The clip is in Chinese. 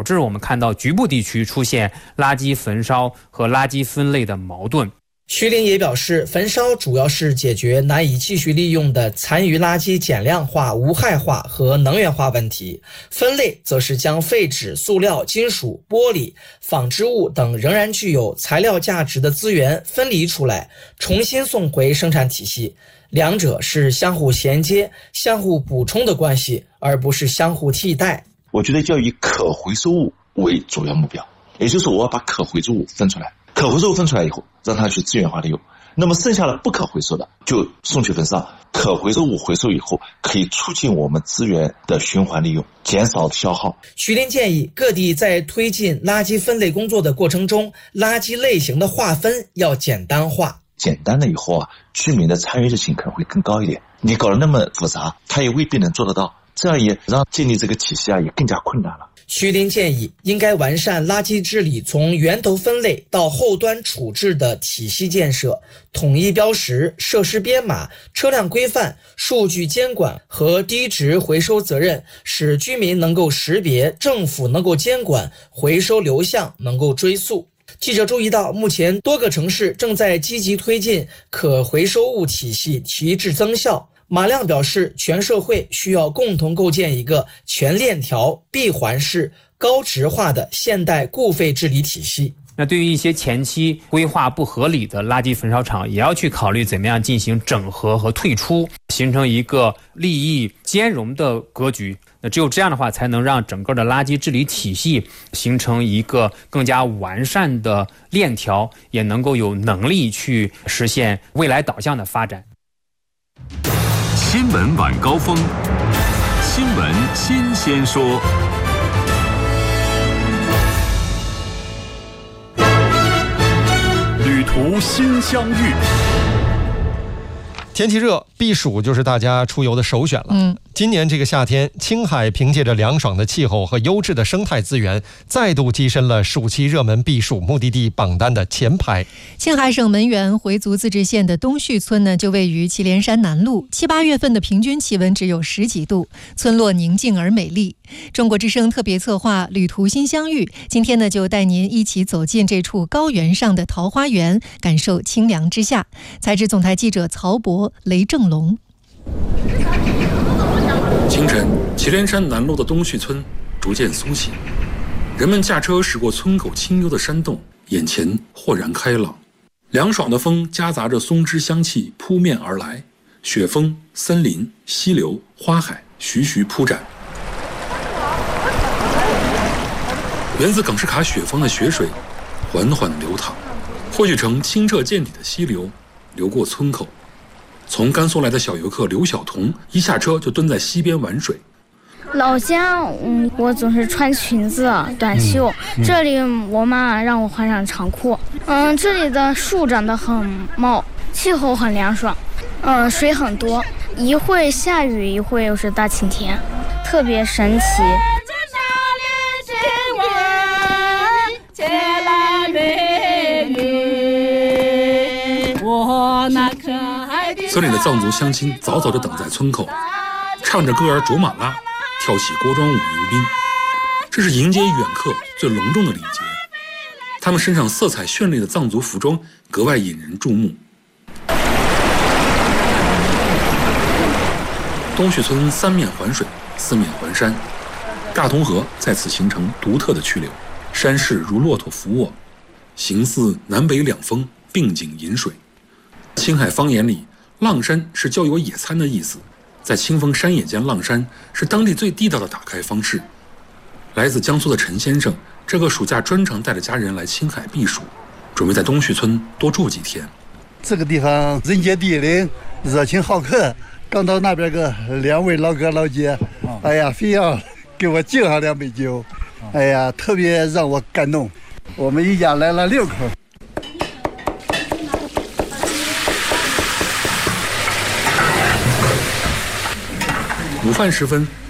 致我们看到局部地区出现垃圾焚烧和垃圾分类的矛盾。 徐林也表示，焚烧主要是解决难以继续利用的残余垃圾减量化、无害化和能源化问题，分类则是将废纸、塑料、金属、玻璃、纺织物等仍然具有材料价值的资源分离出来，重新送回生产体系。两者是相互衔接、相互补充的关系，而不是相互替代。 我觉得要以可回收物为主要目标，也就是我要把可回收物分出来，可回收物分出来以后，让它去资源化利用。那么剩下的不可回收的就送去焚烧，可回收物回收以后，可以促进我们资源的循环利用，减少消耗。 徐林建议各地在推进垃圾分类工作的过程中，垃圾类型的划分要简单化。 简单了以后居民的参与性可能会更高一点。你搞得那么复杂，他也未必能做得到，这样也让建立这个体系也更加困难了。 徐林建议应该完善垃圾治理从源头分类到后端处置的体系建设，统一标识、设施编码、车辆规范、数据监管和低值回收责任，使居民能够识别，政府能够监管，回收流向能够追溯。记者注意到，目前多个城市正在积极推进可回收物体系提质增效。马亮表示，全社会需要共同构建一个全链条、闭环式、高质化的现代固废治理体系。 那对于一些前期规划不合理的垃圾焚烧厂，也要去考虑怎么样进行整合和退出，形成一个利益兼容的格局。那只有这样的话，才能让整个的垃圾治理体系形成一个更加完善的链条，也能够有能力去实现未来导向的发展。 新闻晚高峰，新闻新鲜说。旅途新相遇。 天气热，避暑就是大家出游的首选了。今年这个夏天，青海凭借着凉爽的气候和优质的生态资源，再度跻身了暑期热门避暑目的地榜单的前排。 青海省门源回族自治县的东序村呢，就位于祁连山南麓，7、8月份的平均气温只有10几度，村落宁静而美丽。中国之声特别策划旅途新相遇，今天呢就带您一起走进这处高原上的桃花源，感受清凉之下。采制总台记者曹博、雷正龙。 清晨，祁连山南麓的东序村逐渐苏醒，人们驾车驶过村口清幽的山洞，眼前豁然开朗。凉爽的风夹杂着松枝香气扑面而来，雪峰、森林、溪流、花海徐徐铺展。源自耿士卡雪峰的雪水缓缓流淌，汇聚成清澈见底的溪流，流过村口。从甘肃来的小游客刘晓彤一下车就蹲在溪边玩水。 老家，我总是穿裙子、短袖，这里我妈让我换上长裤。这里的树长得很茂，气候很凉爽，水很多，一会下雨，一会又是大晴天，特别神奇。 村里的藏族乡亲早早就等在村口，唱着歌儿卓玛拉，跳起锅庄舞迎宾。这是迎接远客最隆重的礼节。他们身上色彩绚丽的藏族服装格外引人注目。东序村3面环水，4面环山，大同河在此形成独特的曲流，山势如骆驼伏卧，形似南北两峰并景饮水。青海方言里，浪山是郊游野餐的意思，在清风山野间浪山是当地最地道的打开方式。来自江苏的陈先生，这个暑假专程带着家人来青海避暑，准备在东序村多住几天。 这个地方人杰地灵，热情好客。刚到那边个2位老哥老姐，哎呀，非要给我敬上2杯酒，哎呀，特别让我感动。我们一家来了6口。 午饭时分，